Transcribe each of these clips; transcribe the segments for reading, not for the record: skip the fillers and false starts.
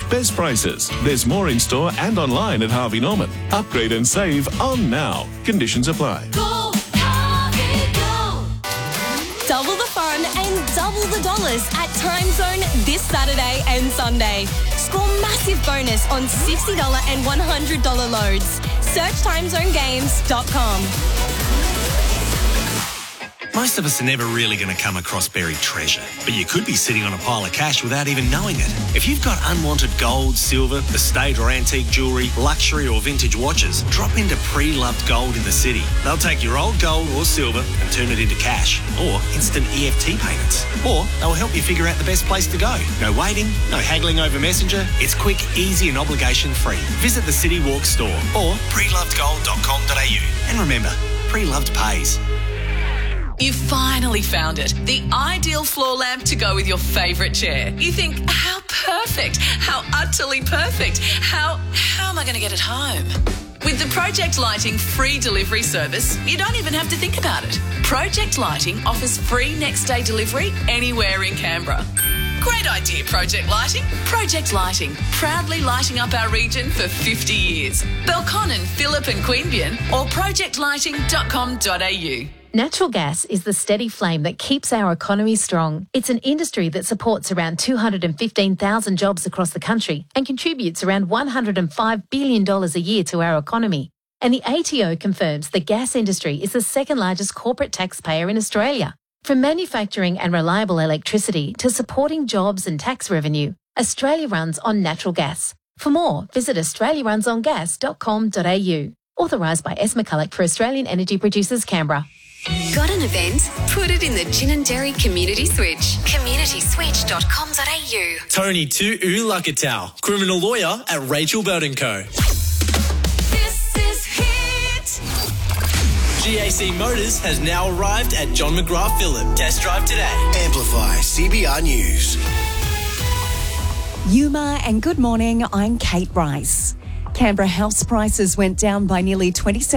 best prices. There's more in store and online at Harvey Norman. Upgrade and save on now. Conditions apply. Go, Harvey, go. Double the fun and double the dollars at Time Zone this Saturday and Sunday. Score massive bonus on $60 and $100 loads. Search timezonegames.com. Most of us are never really going to come across buried treasure, but you could be sitting on a pile of cash without even knowing it. If you've got unwanted gold, silver, estate or antique jewellery, luxury or vintage watches, drop into Pre-Loved Gold in the city. They'll take your old gold or silver and turn it into cash or instant EFT payments. Or they'll help you figure out the best place to go. No waiting, no haggling over Messenger. It's quick, easy and obligation-free. Visit the City Walk store or prelovedgold.com.au. And remember, Pre-Loved pays. You finally found it. The ideal floor lamp to go with your favourite chair. You think, how perfect, how utterly perfect, how am I going to get it home? With the Project Lighting free delivery service, you don't even have to think about it. Project Lighting offers free next day delivery anywhere in Canberra. Great idea, Project Lighting. Project Lighting, proudly lighting up our region for 50 years. Belconnen, Phillip and Queanbeyan or projectlighting.com.au. Natural gas is the steady flame that keeps our economy strong. It's an industry that supports around 215,000 jobs across the country and contributes around $105 billion a year to our economy. And the ATO confirms the gas industry is the second largest corporate taxpayer in Australia. From manufacturing and reliable electricity to supporting jobs and tax revenue, Australia runs on natural gas. For more, visit australiarunsongas.com.au. Authorised by S. McCulloch for Australian Energy Producers, Canberra. Got an event? Put it in the Ginninderry Community Switch. communityswitch.com.au. Tony Tu Ulakatau, criminal lawyer at Rachel Bird & Co. This is Hit. GAC Motors has now arrived at John McGrath Phillip. Test drive today. Amplify CBR News. Yuma and good morning, I'm Kate Rice. Canberra house prices went down by nearly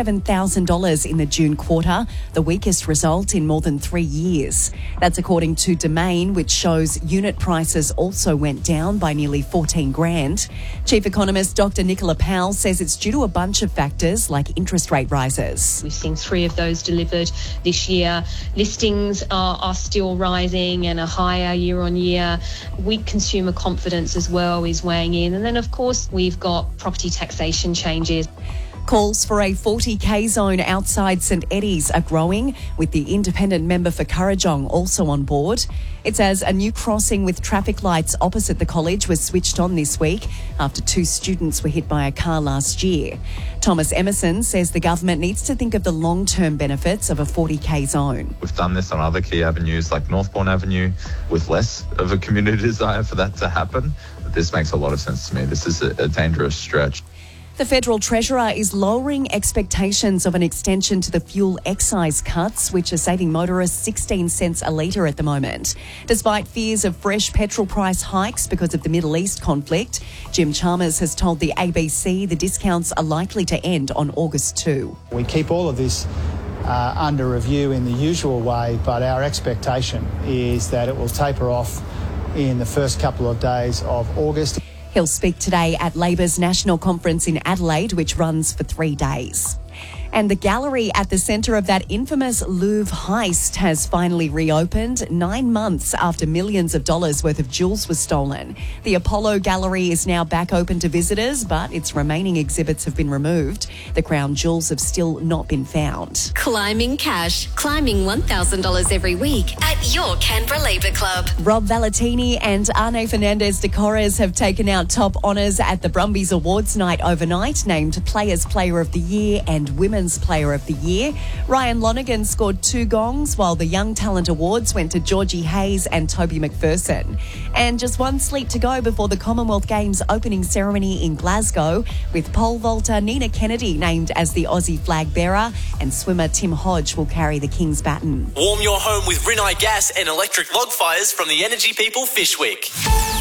$27,000 in the June quarter, the weakest result in more than 3 years. That's according to Domain, which shows unit prices also went down by nearly $14,000. Chief Economist Dr. Nicola Powell says it's due to a bunch of factors like interest rate rises. We've seen 3 of those delivered this year. Listings are still rising and are higher year on year. Weak consumer confidence as well is weighing in. And then, of course, we've got property taxation changes. Calls for a 40k zone outside St Eddies are growing, with the independent member for Kurrajong also on board. It's as a new crossing with traffic lights opposite the college was switched on this week after 2 students were hit by a car last year. Thomas Emerson says the government needs to think of the long-term benefits of a 40k zone. We've done this on other key avenues like Northbourne Avenue with less of a community desire for that to happen. But this makes a lot of sense to me. This is a dangerous stretch. The Federal Treasurer is lowering expectations of an extension to the fuel excise cuts, which are saving motorists 16 cents a litre at the moment. Despite fears of fresh petrol price hikes because of the Middle East conflict, Jim Chalmers has told the ABC the discounts are likely to end on August 2. We keep all of this under review in the usual way, but our expectation is that it will taper off in the first couple of days of August. He'll speak today at Labor's National Conference in Adelaide, which runs for 3 days. And the gallery at the centre of that infamous Louvre heist has finally reopened 9 months after millions of dollars worth of jewels were stolen. The Apollo Gallery is now back open to visitors, but its remaining exhibits have been removed. The crown jewels have still not been found. Climbing cash. Climbing $1,000 every week at your Canberra Labour Club. Rob Valentini and Arne Fernandez de Corres have taken out top honours at the Brumbies Awards night overnight, named Players Player of the Year and Women's Player of the Year. Ryan Lonergan scored 2 gongs, while the Young Talent Awards went to Georgie Hayes and Toby McPherson. And just 1 sleep to go before the Commonwealth Games opening ceremony in Glasgow, with pole vaulter Nina Kennedy named as the Aussie flag bearer, and swimmer Tim Hodge will carry the King's baton. Warm your home with Rinnai gas and electric log fires from the Energy People Fishwick.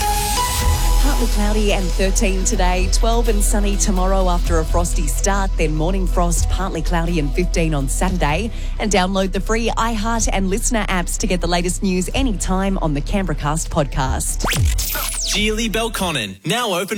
Partly cloudy and 13 today, 12 and sunny tomorrow after a frosty start, then morning frost, partly cloudy and 15 on Saturday. And download the free iHeart and Listener apps to get the latest news anytime on the Canberra Cast podcast. Geely Belconnen, now open